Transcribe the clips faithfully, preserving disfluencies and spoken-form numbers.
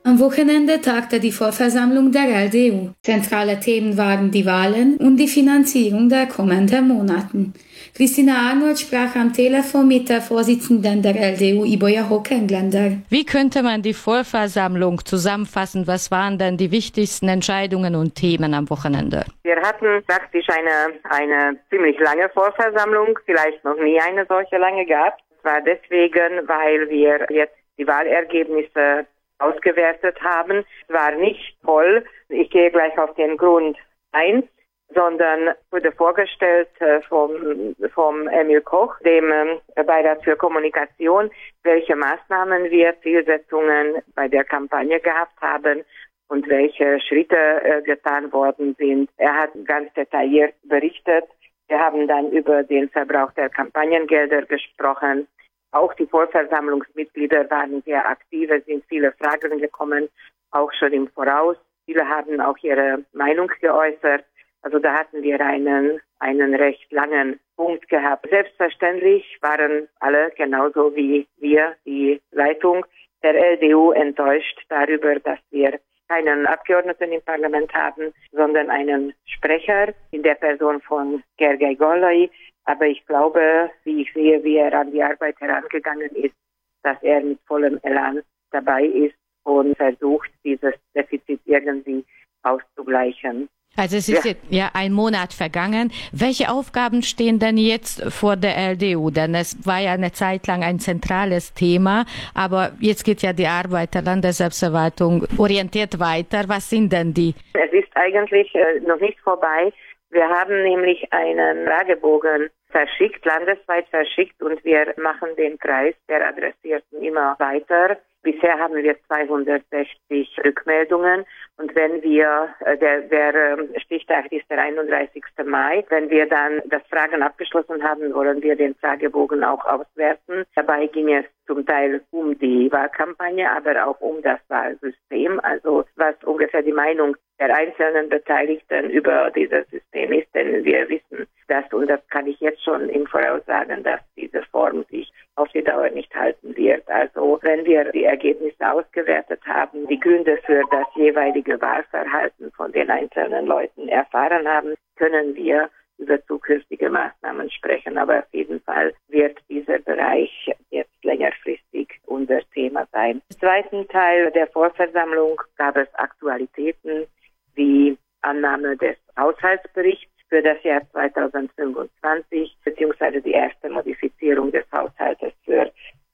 Am Wochenende tagte die Vollversammlung der L D U. Zentrale Themen waren die Wahlen und die Finanzierung der kommenden Monaten. Christina Arnold sprach am Telefon mit der Vorsitzenden der L D U, Iboja Hochengländer. Wie könnte man die Vollversammlung zusammenfassen? Was waren denn die wichtigsten Entscheidungen und Themen am Wochenende? Wir hatten praktisch eine, eine ziemlich lange Vollversammlung, vielleicht noch nie eine solche lange gehabt. Das war deswegen, weil wir jetzt die Wahlergebnisse ausgewertet haben. Es war nicht voll. Ich gehe gleich auf den Grund ein, sondern wurde vorgestellt äh, vom, vom Emil Koch, dem äh, Beirat für Kommunikation, welche Maßnahmen wir, Zielsetzungen bei der Kampagne gehabt haben und welche Schritte äh, getan worden sind. Er hat ganz detailliert berichtet. Wir haben dann über den Verbrauch der Kampagnengelder gesprochen. Auch die Vollversammlungsmitglieder waren sehr aktiv, es sind viele Fragen gekommen, auch schon im Voraus. Viele haben auch ihre Meinung geäußert. Also da hatten wir einen, einen recht langen Punkt gehabt. Selbstverständlich waren alle, genauso wie wir, die Leitung der L D U, enttäuscht darüber, dass wir keinen Abgeordneten im Parlament haben, sondern einen Sprecher in der Person von Gergely Gollai. Aber ich glaube, wie ich sehe, wie er an die Arbeit herangegangen ist, dass er mit vollem Elan dabei ist und versucht, dieses Defizit irgendwie auszugleichen. Also es ist ja. jetzt ja ein Monat vergangen. Welche Aufgaben stehen denn jetzt vor der L D U? Denn es war ja eine Zeit lang ein zentrales Thema, aber jetzt geht ja die Arbeit der Landesselbstverwaltung orientiert weiter. Was sind denn die? Es ist eigentlich äh, noch nicht vorbei. Wir haben nämlich einen Fragebogen verschickt, landesweit verschickt, und wir machen den Kreis der Adressierten immer weiter. Bisher haben wir zweihundertsechzig Rückmeldungen, und wenn wir, der, der Stichtag ist der einunddreißigsten Mai, wenn wir dann das Fragen abgeschlossen haben, wollen wir den Fragebogen auch auswerten. Dabei ging es zum Teil um die Wahlkampagne, aber auch um das Wahlsystem, also was ungefähr die Meinung der einzelnen Beteiligten über dieses System ist, denn wir wissen das, und das kann ich jetzt schon im Voraus sagen, dass diese Form sich auf die Dauer nicht halten wird. Also wenn wir die Ergebnisse ausgewertet haben, die Gründe für das jeweilige Wahlverhalten von den einzelnen Leuten erfahren haben, können wir über zukünftige Maßnahmen sprechen. Aber auf jeden Fall wird dieser Bereich jetzt längerfristig unser Thema sein. Im zweiten Teil der Vollversammlung gab es Aktualitäten wie Annahme des Haushaltsberichts für das Jahr zweitausendfünfundzwanzig beziehungsweise die erste Modifizierung des Haushaltes für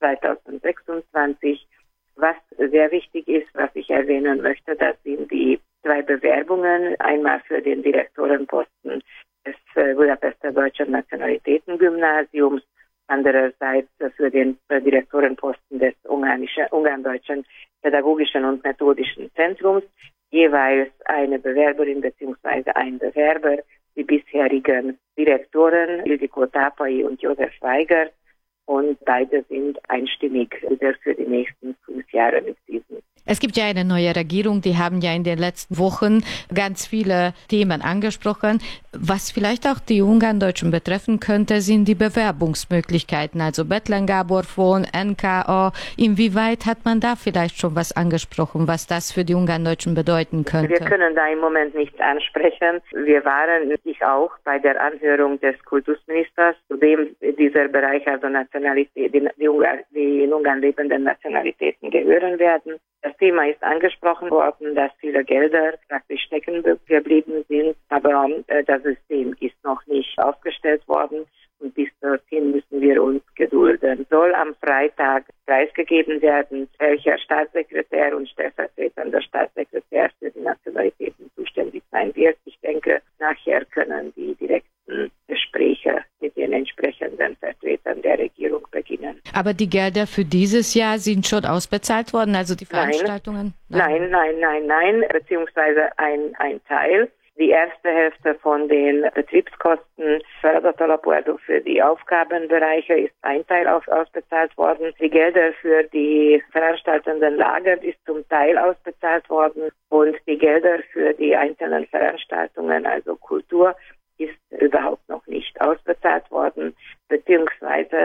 zweitausendsechsundzwanzig. Was sehr wichtig ist, was ich erwähnen möchte, das sind die zwei Bewerbungen. Einmal für den Direktorenposten des Budapester Deutschen Nationalitätengymnasiums, andererseits für den Direktorenposten des Ungarn-Deutschen Pädagogischen und Methodischen Zentrums. Jeweils eine Bewerberin bzw. ein Bewerber. Die bisherigen Direktoren Ildikó Tápai und Josef Weigert, und beide sind einstimmig wieder für die nächsten fünf Jahre mit diesem. Es gibt ja eine neue Regierung, die haben ja in den letzten Wochen ganz viele Themen angesprochen. Was vielleicht auch die Ungarn-Deutschen betreffen könnte, sind die Bewerbungsmöglichkeiten, also Bethlen Gábor von N K O. Inwieweit hat man da vielleicht schon was angesprochen, was das für die Ungarn-Deutschen bedeuten könnte? Wir können da im Moment nichts ansprechen. Wir waren, ich auch, bei der Anhörung des Kultusministers, zu dem dieser Bereich, also Nationalität, die, die, Ungar, die in Ungarn lebenden Nationalitäten gehören werden. Das Thema ist angesprochen worden, dass viele Gelder praktisch stecken geblieben sind, aber äh, das System ist noch nicht aufgestellt worden, und bis dorthin müssen wir uns gedulden. Soll am Freitag preisgegeben werden, welcher Staatssekretär und stellvertretender Staatssekretär für die Nationalitäten zuständig sein wird. Ich denke, nachher können die direkten Gespräche mit den entsprechenden Vertretern der Regierung beginnen. Aber die Gelder für dieses Jahr sind schon ausbezahlt worden, also die Veranstaltungen? Nein, nein, nein, nein, nein, beziehungsweise ein, ein Teil. Die erste Hälfte von den Betriebskosten Feladatalapú, also für die Aufgabenbereiche, ist ein Teil auf, ausbezahlt worden. Die Gelder für die veranstaltenden Lager ist zum Teil ausbezahlt worden, und die Gelder für die einzelnen Veranstaltungen, also Kultur, ist überhaupt noch nicht ausbezahlt worden, beziehungsweise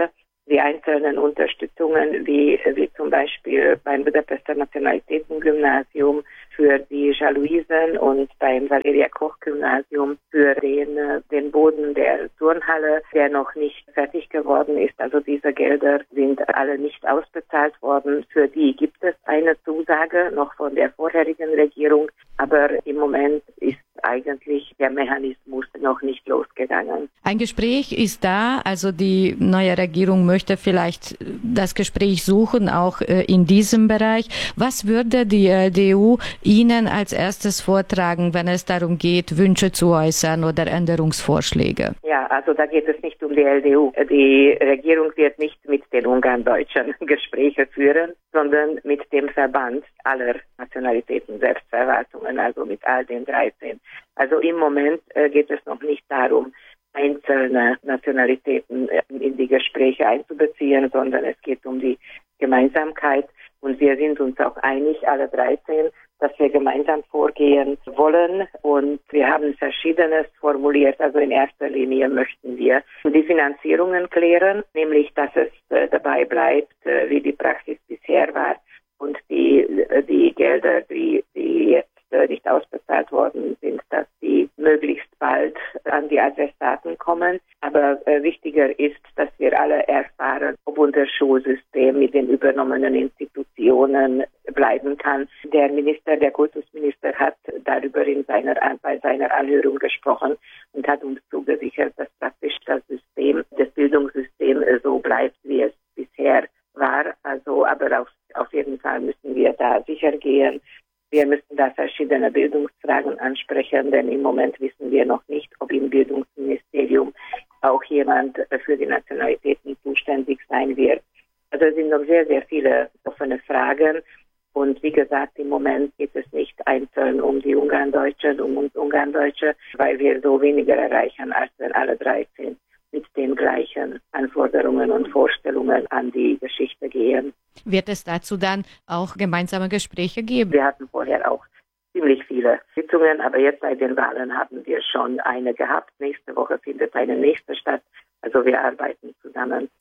die einzelnen Unterstützungen, wie, wie zum Beispiel beim Budapester Nationalitätengymnasium für die Jalouisen und beim Valeria-Koch-Gymnasium für den, den Boden der Turnhalle, der noch nicht fertig geworden ist. Also diese Gelder sind alle nicht ausbezahlt worden. Für die gibt es eine Zusage noch von der vorherigen Regierung, aber im Moment ist eigentlich der Mechanismus noch nicht losgegangen. Ein Gespräch ist da, also die neue Regierung möchte vielleicht das Gespräch suchen, auch in diesem Bereich. Was würde die L D U Ihnen als erstes vortragen, wenn es darum geht, Wünsche zu äußern oder Änderungsvorschläge? Ja, also da geht es nicht um die L D U. Die Regierung wird nicht mit den Ungarn-Deutschen Gespräche führen, sondern mit dem Verband aller Nationalitäten Selbstverwaltungen, also mit all den dreizehn. Also im Moment äh, geht es noch nicht darum, einzelne Nationalitäten in die Gespräche einzubeziehen, sondern es geht um die Gemeinsamkeit. Und wir sind uns auch einig, alle dreizehn, dass wir gemeinsam vorgehen wollen. Und wir haben Verschiedenes formuliert. Also in erster Linie möchten wir die Finanzierungen klären, nämlich dass es äh, dabei bleibt, äh, wie die Praxis bisher war. Und die, die Gelder, die, die jetzt äh, nicht ausbezahlt worden sind, dass die möglichst bald an die Adressaten kommen. Aber äh, wichtiger ist, dass wir alle erfahren, ob unser Schulsystem mit den übernommenen Institutionen bleiben kann. Der Minister, der Kultusminister hat darüber in seiner, bei seiner Anhörung gesprochen und hat uns zugesichert, dass praktisch das System, das Bildungssystem so bleibt, wie es bisher war. Also, aber auf, auf jeden Fall müssen wir da sicher gehen. Wir müssen da verschiedene Bildungsfragen ansprechen, denn im Moment wissen wir noch nicht, ob im Bildungsministerium auch jemand für die Nationalitäten zuständig sein wird. Also es sind noch sehr, sehr viele offene Fragen. Und wie gesagt, im Moment geht es nicht einzeln um die Ungarn-Deutschen, um uns Ungarn-Deutsche, weil wir so weniger erreichen, als wenn alle dreizehn mit den gleichen Anforderungen und Vorstellungen an die Geschichte gehen. Wird es dazu dann auch gemeinsame Gespräche geben? Wir hatten vorher auch ziemlich viele Sitzungen, aber jetzt bei den Wahlen haben wir schon eine gehabt. Nächste Woche findet eine nächste statt. Also wir arbeiten zusammen.